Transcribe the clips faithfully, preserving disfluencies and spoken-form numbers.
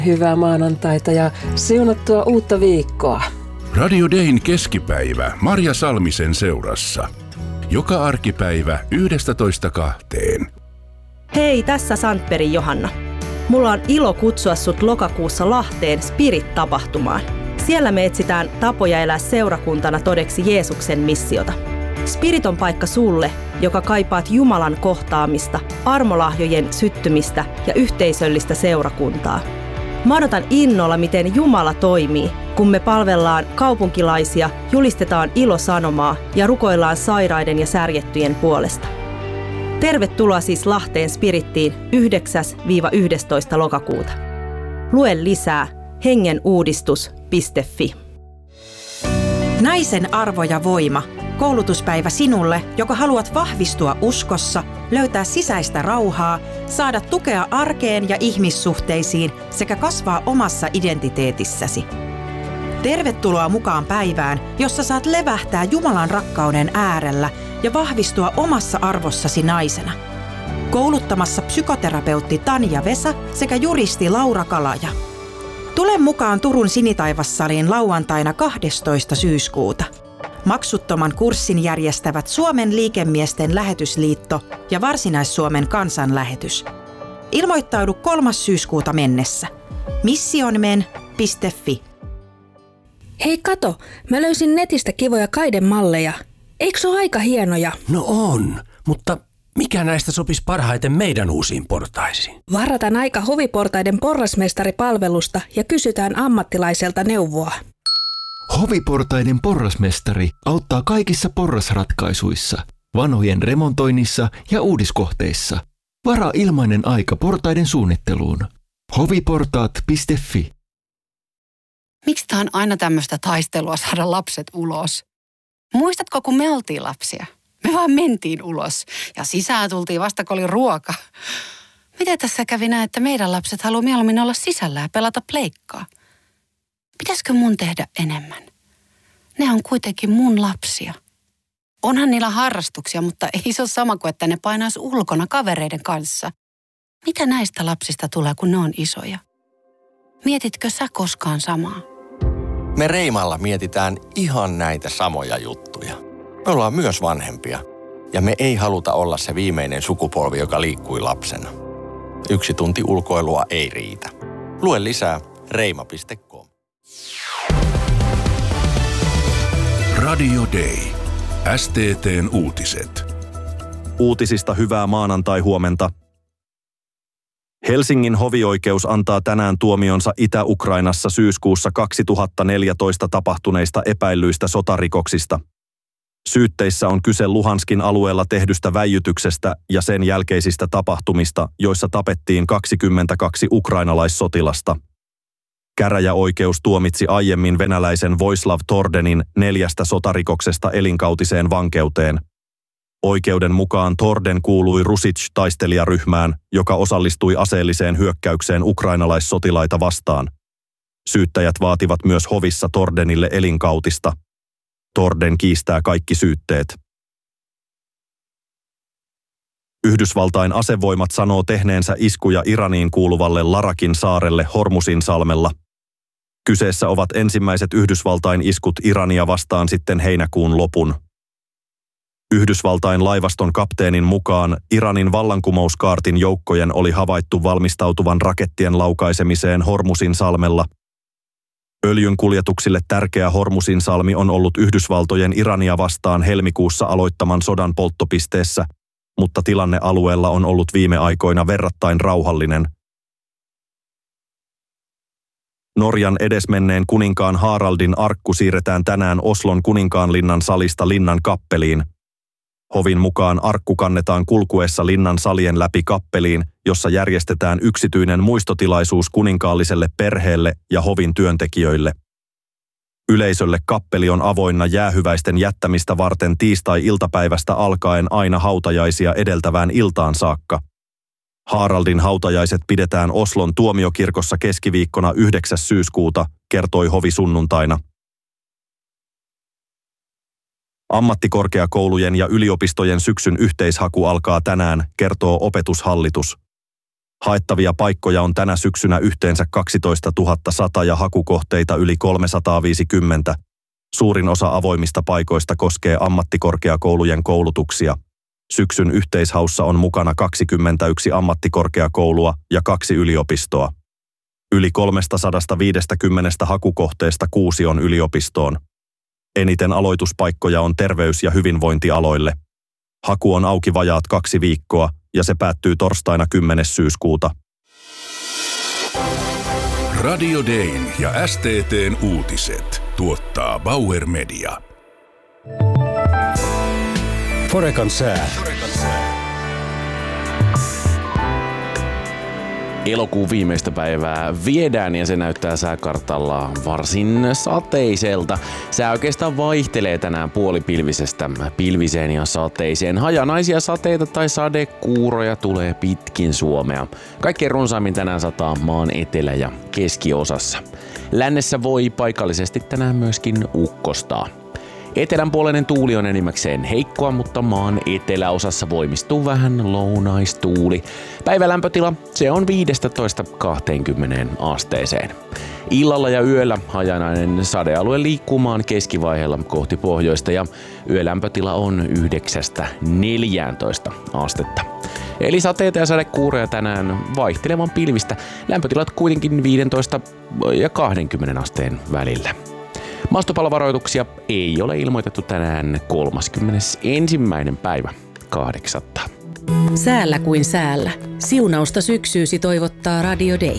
Hyvää maanantaita ja siunattua uutta viikkoa. Radio Dayn keskipäivä Marja Salmisen seurassa. Joka arkipäivä yhdestätoista kahteen. Hei, tässä Sandbergin Johanna. Mulla on ilo kutsua sut lokakuussa Lahteen Spirit-tapahtumaan. Siellä me etsitään tapoja elää seurakuntana todeksi Jeesuksen missiota. Spirit on paikka sulle, joka kaipaat Jumalan kohtaamista, armolahjojen syttymistä ja yhteisöllistä seurakuntaa. Mä odotan innolla, miten Jumala toimii, kun me palvellaan kaupunkilaisia, julistetaan ilosanomaa ja rukoillaan sairaiden ja särjettyjen puolesta. Tervetuloa siis Lahteen Spirittiin yhdeksäs yhdestoista lokakuuta. Lue lisää hengenuudistus piste fi. Naisen arvo ja voima. Koulutuspäivä sinulle, joka haluat vahvistua uskossa, löytää sisäistä rauhaa, saada tukea arkeen ja ihmissuhteisiin sekä kasvaa omassa identiteetissäsi. Tervetuloa mukaan päivään, jossa saat levähtää Jumalan rakkauden äärellä ja vahvistua omassa arvossasi naisena. Kouluttamassa psykoterapeutti Tanja Vesa sekä juristi Laura Kalaja. Tule mukaan Turun Sinitaivassaliin lauantaina kahdestoista syyskuuta. Maksuttoman kurssin järjestävät Suomen liikemiesten lähetysliitto ja Varsinais-Suomen kansanlähetys. Ilmoittaudu kolmas syyskuuta mennessä. missionmen piste fi. Hei kato, mä löysin netistä kivoja kaidemalleja. Eikö se ole aika hienoja? No on, mutta mikä näistä sopisi parhaiten meidän uusiin portaisiin? Varataan aika Hoviportaiden porrasmestaripalvelusta ja kysytään ammattilaiselta neuvoa. Hoviportaiden porrasmestari auttaa kaikissa porrasratkaisuissa, vanhojen remontoinnissa ja uudiskohteissa. Varaa ilmainen aika portaiden suunnitteluun. hoviportaat piste fi. Miksi tää on aina tämmöistä taistelua saada lapset ulos? Muistatko, kun me oltiin lapsia? Me vaan mentiin ulos ja sisään tultiin vasta, kun oli ruoka. Miten tässä kävi näin, että meidän lapset haluaa mieluummin olla sisällä ja pelata pleikkaa? Pitäisikö mun tehdä enemmän? Ne on kuitenkin mun lapsia. Onhan niillä harrastuksia, mutta ei se ole sama kuin, että ne painaisi ulkona kavereiden kanssa. Mitä näistä lapsista tulee, kun ne on isoja? Mietitkö sä koskaan samaa? Me Reimalla mietitään ihan näitä samoja juttuja. Me ollaan myös vanhempia ja me ei haluta olla se viimeinen sukupolvi, joka liikkui lapsena. Yksi tunti ulkoilua ei riitä. Lue lisää reima piste com. Radio Day. S T T:n uutiset. Uutisista hyvää maanantai-huomenta. Helsingin hovioikeus antaa tänään tuomionsa Itä-Ukrainassa syyskuussa kaksituhattaneljätoista tapahtuneista epäillyistä sotarikoksista. Syytteissä on kyse Luhanskin alueella tehdystä väijytyksestä ja sen jälkeisistä tapahtumista, joissa tapettiin kaksikymmentäkaksi ukrainalaissotilasta. Käräjäoikeus tuomitsi aiemmin venäläisen Voislav Tordenin neljästä sotarikoksesta elinkautiseen vankeuteen. Oikeuden mukaan Torden kuului Rusic-taistelijaryhmään, joka osallistui aseelliseen hyökkäykseen ukrainalaissotilaita vastaan. Syyttäjät vaativat myös hovissa Tordenille elinkautista. Torden kiistää kaikki syytteet. Yhdysvaltain asevoimat sanoo tehneensä iskuja Iraniin kuuluvalle Larakin saarelle Hormusin salmella. Kyseessä ovat ensimmäiset Yhdysvaltain iskut Irania vastaan sitten heinäkuun lopun. Yhdysvaltain laivaston kapteenin mukaan Iranin vallankumouskaartin joukkojen oli havaittu valmistautuvan rakettien laukaisemiseen Hormusin salmella. Öljyn kuljetuksille tärkeä Hormusin salmi on ollut Yhdysvaltojen Irania vastaan helmikuussa aloittaman sodan polttopisteessä, mutta tilanne alueella on ollut viime aikoina verrattain rauhallinen. Norjan edesmenneen kuninkaan Haraldin arkku siirretään tänään Oslon kuninkaanlinnan salista linnan kappeliin. Hovin mukaan arkku kannetaan kulkuessa linnan salien läpi kappeliin, jossa järjestetään yksityinen muistotilaisuus kuninkaalliselle perheelle ja hovin työntekijöille. Yleisölle kappeli on avoinna jäähyväisten jättämistä varten tiistai-iltapäivästä alkaen aina hautajaisia edeltävään iltaan saakka. Haraldin hautajaiset pidetään Oslon tuomiokirkossa keskiviikkona yhdeksäs syyskuuta, kertoi hovi sunnuntaina. Ammattikorkeakoulujen ja yliopistojen syksyn yhteishaku alkaa tänään, kertoo opetushallitus. Haettavia paikkoja on tänä syksynä yhteensä kaksitoista tuhatta sata ja hakukohteita yli kolmesataaviisikymmentä. Suurin osa avoimista paikoista koskee ammattikorkeakoulujen koulutuksia. Syksyn yhteishaussa on mukana kaksikymmentäyksi ammattikorkeakoulua ja kaksi yliopistoa. Yli kolmesataaviisikymmentä hakukohteesta kuusi on yliopistoon. Eniten aloituspaikkoja on terveys- ja hyvinvointialoille. Haku on auki vajaat kaksi viikkoa ja se päättyy torstaina kymmenes syyskuuta. Radio Dayn ja S T T:n uutiset tuottaa Bauer Media. Forekan sää. Elokuun viimeistä päivää viedään ja se näyttää sääkartalla varsin sateiselta. Sää oikeastaan vaihtelee tänään puolipilvisestä pilviseen ja sateiseen. Hajanaisia sateita tai sadekuuroja tulee pitkin Suomea. Kaikkein runsaimmin tänään sataa maan etelä- ja keskiosassa. Lännessä voi paikallisesti tänään myöskin ukkostaa. Etelänpuoleinen tuuli on enimmäkseen heikkoa, mutta maan eteläosassa voimistuu vähän lounaistuuli. Päivälämpötila se on viisitoista kaksikymmentä asteeseen. Illalla ja yöllä hajanainen sadealue liikkuu maan keskivaiheella kohti pohjoista ja yölämpötila on yhdeksästä neljääntoista astetta. Eli sateita ja sadekuuroja tänään vaihtelevan pilvistä. Lämpötilat kuitenkin viisitoista ja kaksikymmentä asteen välillä. Maastopalovaroituksia ei ole ilmoitettu tänään kolmaskymmenesensimmäinen päivä kahdeksatta. Säällä kuin säällä. Siunausta syksyysi toivottaa Radio Day.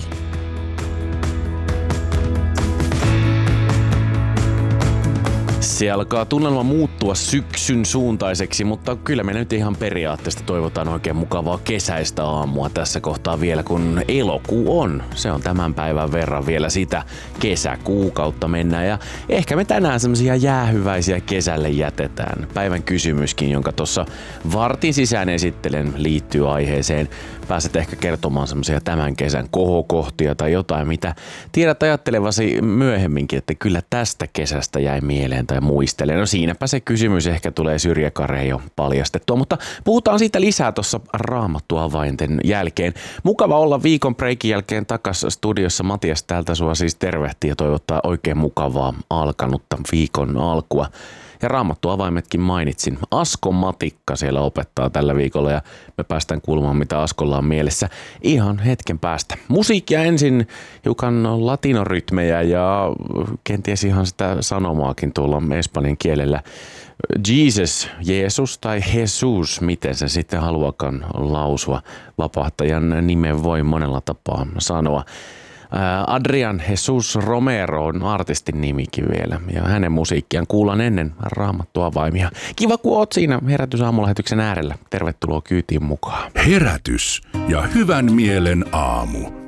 Se alkaa tunnelma muuttua syksyn suuntaiseksi, mutta kyllä me nyt ihan periaatteesta toivotaan oikein mukavaa kesäistä aamua tässä kohtaa vielä, kun elokuu on. Se on tämän päivän verran vielä sitä kesäkuukautta mennään ja ehkä me tänään semmosia jäähyväisiä kesälle jätetään. Päivän kysymyskin, jonka tuossa vartin sisään esittelen, liittyy aiheeseen. Pääset ehkä kertomaan semmosia tämän kesän kohokohtia tai jotain, mitä tiedät ajattelevasi myöhemminkin, että kyllä tästä kesästä jäi mieleen tai muistelen. No siinäpä se kysymys ehkä tulee syrjäkareen jo paljastettua, mutta puhutaan siitä lisää tuossa Raamattu-avainten jälkeen. Mukava olla viikon breikin jälkeen takas studiossa. Matias täältä sua siis tervehtii ja toivottaa oikein mukavaa alkanutta viikon alkua. Ja Raamattu-avaimetkin mainitsin. Asko Matikka siellä opettaa tällä viikolla ja me päästään kuulemaan, mitä Askolla on mielessä ihan hetken päästä. Musiikkia ensin, hiukan latinorytmejä ja kenties ihan sitä sanomaakin tuolla espanjan kielellä. Jesus, Jeesus tai Jesus, miten se sitten haluakaan lausua. Vapahtajan nimen voi monella tapaa sanoa. Adrian Jesus Romero on artistin nimikin vielä ja hänen musiikkiaan kuullaan ennen Raamattu-avaimia. Kiva kun oot siinä Herätys-aamulähetyksen äärellä. Tervetuloa kyytiin mukaan. Herätys ja hyvän mielen aamu.